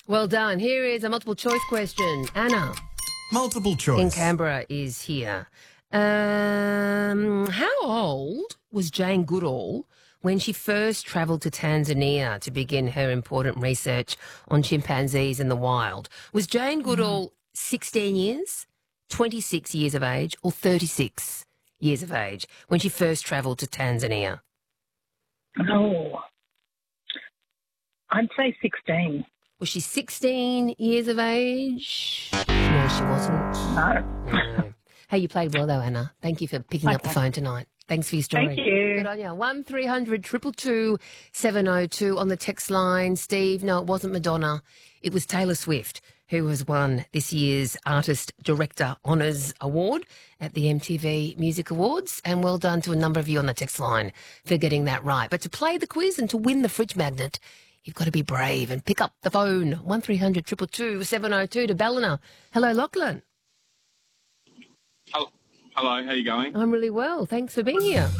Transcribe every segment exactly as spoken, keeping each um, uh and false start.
Well done. Here is a multiple choice question. Anna Multiple choice. in Canberra is here. Um, how old was Jane Goodall when she first travelled to Tanzania to begin her important research on chimpanzees in the wild? Was Jane Goodall sixteen years, twenty-six years of age, or thirty-six years of age when she first travelled to Tanzania? Oh, I'd say sixteen. Was she sixteen years of age? No, she wasn't. No. No. Hey, you played well though, Anna. Thank you for picking up the Okay. phone tonight. Thanks for your story. Thank you. Good on you. One three hundred two two two seven oh two on the text line. Steve, no, it wasn't Madonna. It was Taylor Swift who has won this year's Artist Director Honours Award at the M T V Music Awards. And well done to a number of you on the text line for getting that right. But to play the quiz and to win the fridge magnet, you've got to be brave and pick up the phone. one three hundred two two two seven oh two to Ballina. Hello, Lachlan. Hello, hello, how you going? I'm really well. Thanks for being here.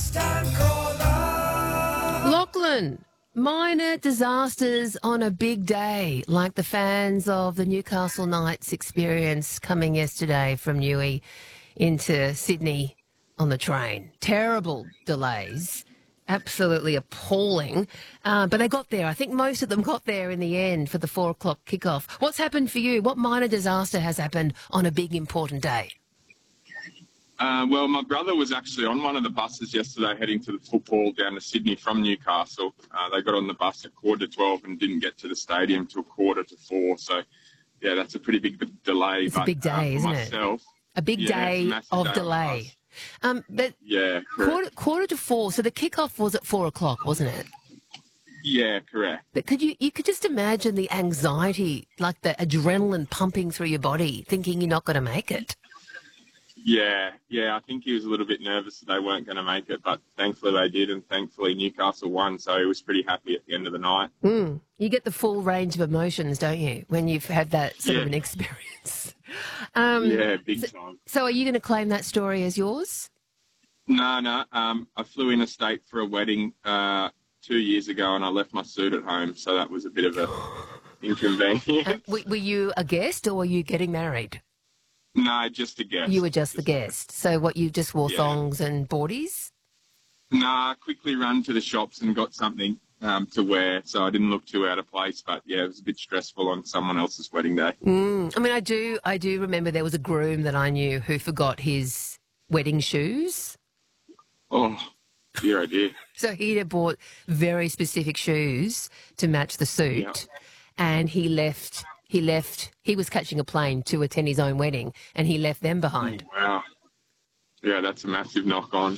Lachlan, minor disasters on a big day, like the fans of the Newcastle Knights experience coming yesterday from Newey into Sydney on the train. Terrible delays. Absolutely appalling. Uh, but they got there. I think most of them got there in the end for the four o'clock kickoff. What's happened for you? What minor disaster has happened on a big, important day? Uh, well, my brother was actually on one of the buses yesterday heading to the football down to Sydney from Newcastle. Uh, they got on the bus at quarter to twelve and didn't get to the stadium till quarter to four. So, yeah, that's a pretty big d- delay. It's but, a big day, uh, for isn't myself, it? A big yeah, it's a day massive of day on the delay. bus. Um, but Yeah, correct. quarter, quarter to four, so the kickoff was at four o'clock, wasn't it? Yeah, correct. But could you, you could just imagine the anxiety, like the adrenaline pumping through your body, thinking you're not going to make it. Yeah, yeah, I think he was a little bit nervous that they weren't going to make it, but thankfully they did, and thankfully Newcastle won, so he was pretty happy at the end of the night. Mm. You get the full range of emotions, don't you, when you've had that sort of Yeah. an experience? Um, Yeah, big time. So are you going to claim that story as yours? No, no. Um, I flew interstate for a wedding uh, two years ago, and I left my suit at home, so that was a bit of a inconvenience. Uh, were, were you a guest or were you getting married? No, just a guess. You were just the guest. So what, you just wore Yeah. thongs and boardies? Nah, quickly run to the shops and got something um, to wear, so I didn't look too out of place. But yeah, it was a bit stressful on someone else's wedding day. Mm. I mean, I do, I do remember there was a groom that I knew who forgot his wedding shoes. Oh, dear, oh dear. So he'd have bought very specific shoes to match the suit, Yeah. and he left. He left. He was catching a plane to attend his own wedding, and he left them behind. Wow. Yeah, that's a massive knock on.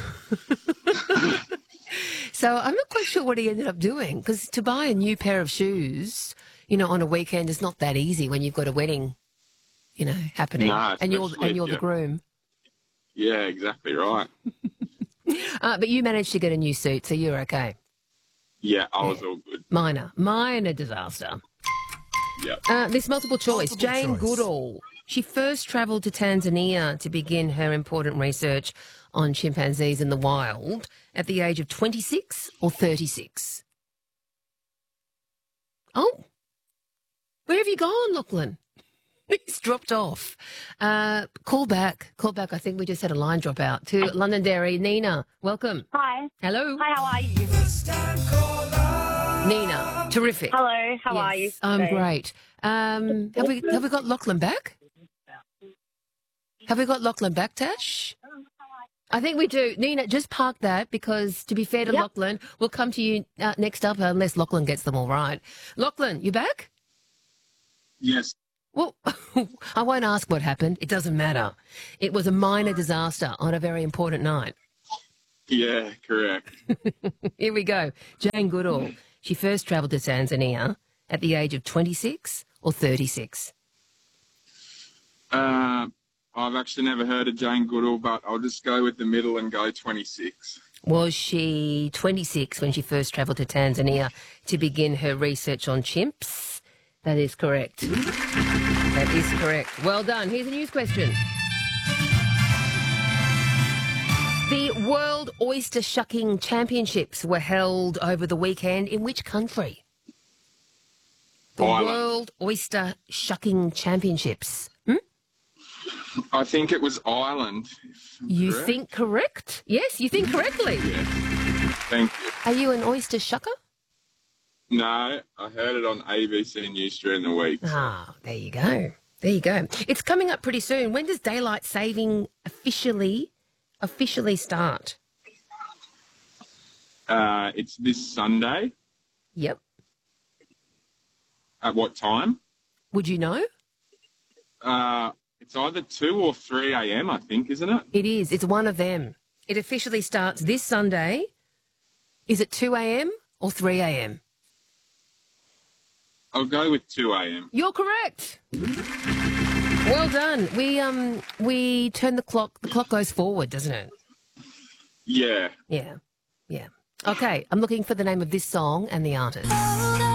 So I'm not quite sure what he ended up doing, because to buy a new pair of shoes, you know, on a weekend is not that easy when you've got a wedding, you know, happening, No, and you're especially, and you're the yeah. groom. Yeah, exactly right. Uh, but you managed to get a new suit, so you're okay. Yeah, I was all good. Minor, minor disaster. Yeah. Uh, this multiple choice, Multiple Jane choice. Goodall. She first travelled to Tanzania to begin her important research on chimpanzees in the wild at the age of twenty-six or thirty-six. Oh, where have you gone, Lachlan? He's dropped off. Uh, call back, call back. I think we just had a line drop out to Londonderry. Nina, welcome. Hi. Hello. Hi, how are you? Nina, terrific. Hello, how Yes, are you? I'm today? great. Um, have we have we got Lachlan back? Have we got Lachlan back, Tash? I think we do. Nina, just park that because, to be fair to Yep. Lachlan, we'll come to you uh, next up unless Lachlan gets them all right. Lachlan, you back? Yes. Well, I won't ask what happened. It doesn't matter. It was a minor disaster on a very important night. Yeah, correct. Here we go. Jane Goodall. She first travelled to Tanzania at the age of twenty-six or thirty-six. Uh, I've actually never heard of Jane Goodall, but I'll just go with the middle and go twenty-six. Was she twenty-six when she first travelled to Tanzania to begin her research on chimps? That is correct. That is correct. Well done. Here's a news question. The World Oyster Shucking Championships were held over the weekend in which country? The Ireland. World Oyster Shucking Championships. Hmm? I think it was Ireland. if I'm You correct. think correct? Yes, you think correctly. Yeah. Thank you. Are you an oyster shucker? No, I heard it on A B C News during the week. Ah, there you go. There you go. It's coming up pretty soon. When does daylight saving officially officially start? Uh, it's this Sunday. Yep. At what time? Would you know? Uh, it's either two or three a.m. I think, isn't it? It is. It's one of them. It officially starts this Sunday. Is it two a.m. or three a.m.? I'll go with two a.m. You're correct. Well done. We um we turn the clock. The clock goes forward, doesn't it? Yeah. Yeah. Yeah. Okay. I'm looking for the name of this song and the artist.